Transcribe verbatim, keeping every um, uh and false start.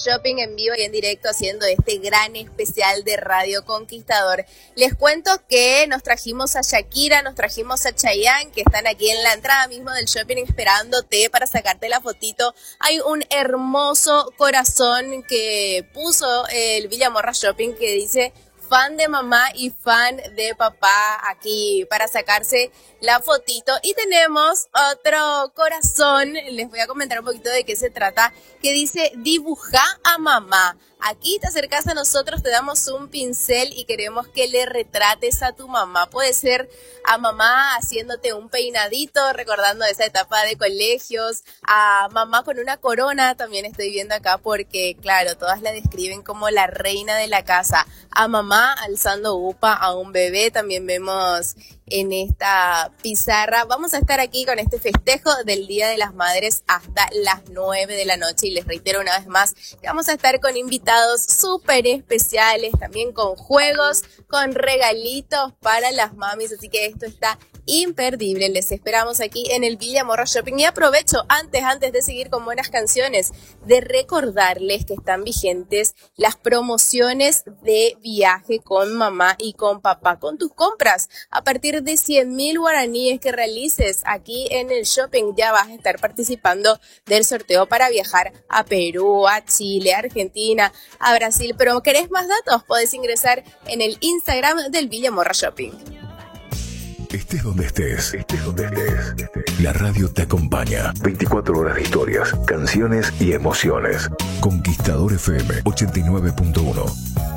Shopping en vivo y en directo haciendo este gran especial de Radio Conquistador. Les cuento que nos trajimos a Shakira, nos trajimos a Chayanne, que están aquí en la entrada mismo del shopping esperándote para sacarte la fotito. Hay un hermoso corazón que puso el Villamorra Shopping que dice fan de mamá y fan de papá aquí para sacarse la fotito. Y tenemos otro corazón, les voy a comentar un poquito de qué se trata, que dice dibuja a mamá. Aquí te acercas a nosotros, te damos un pincel y queremos que le retrates a tu mamá. Puede ser a mamá haciéndote un peinadito, recordando esa etapa de colegios, a mamá con una corona, también estoy viendo acá porque, claro, todas la describen como la reina de la casa. A mamá alzando upa a un bebé, también vemos en esta pizarra. Vamos a estar aquí con este festejo del Día de las Madres hasta las nueve de la noche y les reitero una vez más que vamos a estar con invitados súper especiales, también con juegos, con regalitos para las mamis, así que esto está imperdible. Les esperamos aquí en el Villamorra Shopping y aprovecho antes, antes de seguir con buenas canciones, de recordarles que están vigentes las promociones de viaje con mamá y con papá. Con tus compras a partir de cien mil guaraníes que realices aquí en el shopping ya vas a estar participando del sorteo para viajar a Perú, a Chile, a Argentina, a Brasil. Pero ¿querés más datos? Podés ingresar en el Instagram del Villamorra Shopping. Estés donde estés, estés donde estés. La radio te acompaña. veinticuatro horas de historias, canciones y emociones. Conquistador F M ochenta y nueve punto uno.